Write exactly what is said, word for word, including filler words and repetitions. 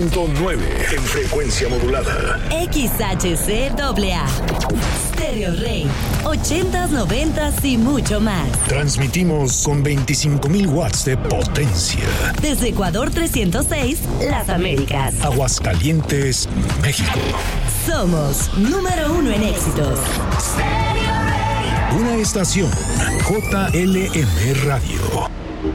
punto nueve en frecuencia modulada. X H C A A. Stereo Rey. ochentas, noventas y mucho más. Transmitimos con veinticinco mil watts de potencia. Desde Ecuador trescientos seis, Las Américas. Aguascalientes, México. Somos número uno en éxitos. Una estación J L M Radio.